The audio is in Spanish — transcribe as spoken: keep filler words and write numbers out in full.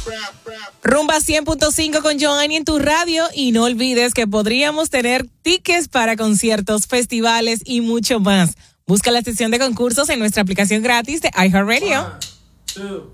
Rumba cien punto cinco con Joanny en tu radio, y no olvides que podríamos tener tickets para conciertos, festivales y mucho más. Busca la sección de concursos en nuestra aplicación gratis de iHeartRadio.